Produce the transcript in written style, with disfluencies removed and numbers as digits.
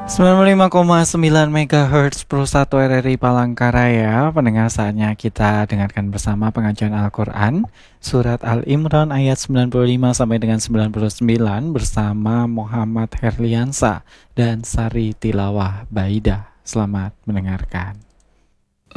95,9 MHz Pro 1 RRI Palangkaraya. Pendengar, saatnya kita dengarkan bersama pengajian Al-Quran Surat Al-Imran ayat 95 sampai dengan 99 bersama Muhammad Herliansa dan Sari Tilawah Baidah. Selamat mendengarkan.